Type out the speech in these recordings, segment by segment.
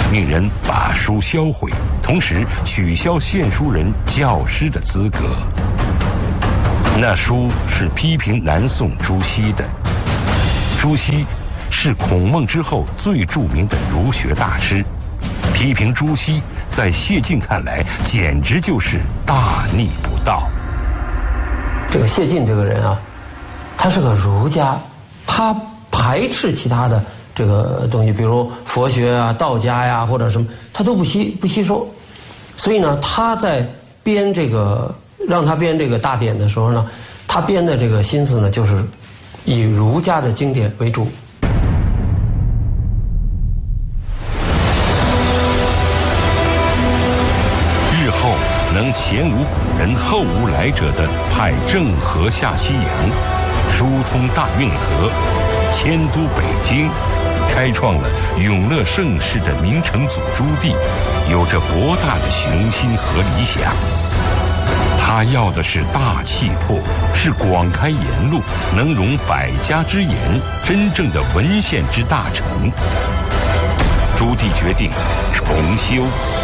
命人把书销毁，同时取消献书人教师的资格。那书是批评南宋朱熹的。朱熹是孔孟之后最著名的儒学大师，批评朱熹在谢晋看来简直就是大逆不道。 这个谢晋这个人啊，他是个儒家，他排斥其他的这个东西，比如佛学啊、道家呀或者什么，他都不吸收。所以呢，他在编这个让他编这个大典的时候呢，他编的这个心思呢，就是以儒家的经典为主。 日后能前无古人后无来者的派郑和下西洋，疏通大运河，迁都北京，开创了永乐盛世的明成祖朱棣，有着博大的雄心和理想。他要的是大气魄，是广开言路，能容百家之言，真正的文献之大成。朱棣决定重修。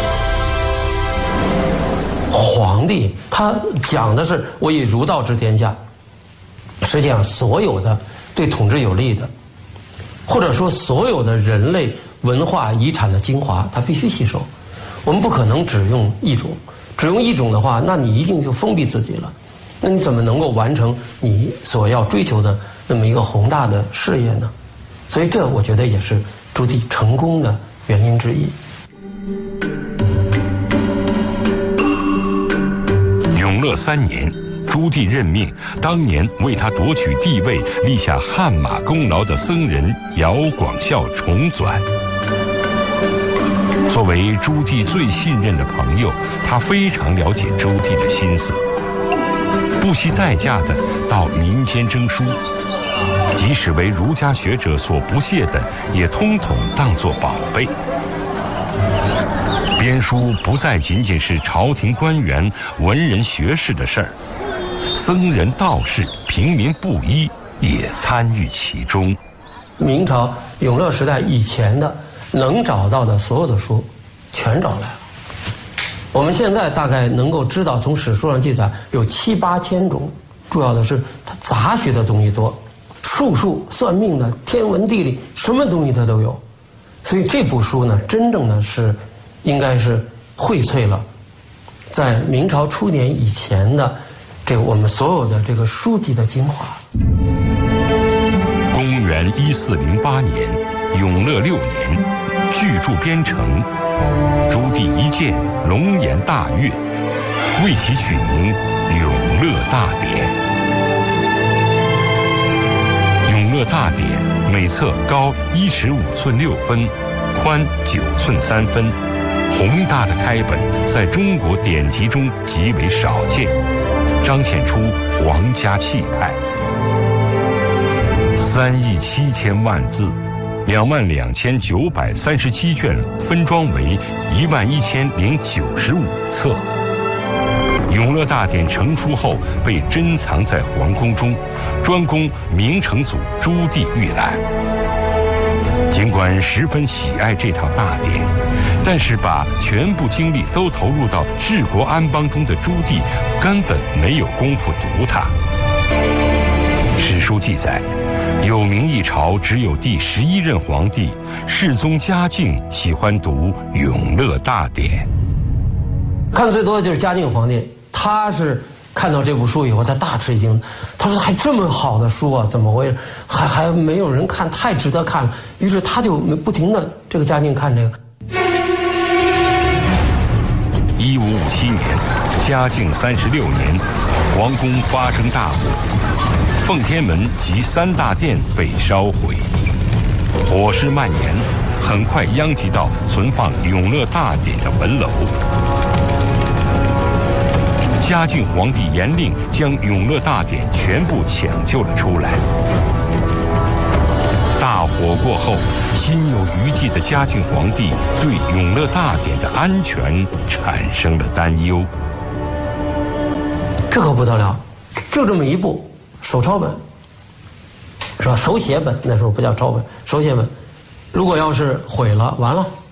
皇帝他讲的是我以儒道治天下，实际上所有的对统治有利的，或者说所有的人类文化遗产的精华，他必须吸收。我们不可能只用一种，只用一种的话，那你一定就封闭自己了。那你怎么能够完成你所要追求的那么一个宏大的事业呢？所以这我觉得也是朱棣成功的原因之一。 永乐3年，朱棣任命当年为他夺取帝位立下汗马功劳的僧人姚广孝重纂。作为朱棣最信任的朋友，他非常了解朱棣的心思，不惜代价的到民间征书，即使为儒家学者所不屑的，也通统当作宝贝。编书不再仅仅是朝廷官员、文人学士的事儿，僧人道士、平民布衣也参与其中。 明朝永乐时代以前的能找到的所有的书全找来了。我们现在大概能够知道，从史书上记载有7、8千种，主要的是它杂学的东西多，术数、算命的、天文地理，什么东西它都有。所以这部书呢，真正的是应该是荟萃了在明朝初年以前的这个我们所有的这个书籍的精华。 公元1408年，永乐6年，巨著编成，朱棣一见，龙颜大悦，为其取名《永乐大典》。永乐大典每册高1尺5寸6分，宽9寸3分，宏大的开本在中国典籍中极为少见，彰显出皇家气派。3亿7千万字，22937卷，分装为11095册。永乐大典成书后被珍藏在皇宫中，专供明成祖朱棣预览。尽管十分喜爱这套大典，但是把全部精力都投入到治国安邦中的朱棣根本没有功夫读它。史书记载，有明一朝只有第11任皇帝世宗嘉靖喜欢读《永乐大典》。 看最多的就是嘉靖皇帝，他是看到这部书以后，他大吃一惊。他说：“还这么好的书啊，怎么回事？还没有人看，太值得看了。”于是他就不停的这个嘉靖看这个。 1557年，嘉靖36年，皇宫发生大火，奉天门及3大殿被烧毁，火势蔓延，很快殃及到存放《永乐大典》的文楼。嘉靖皇帝严令将《永乐大典》全部抢救了出来。大火过后，心有余悸的嘉靖皇帝对《永乐大典》的安全产生了担忧。 这可不得了，就这么一部手抄本，是吧？手写本，那时候不叫抄本，手写本，如果要是毁了，完了。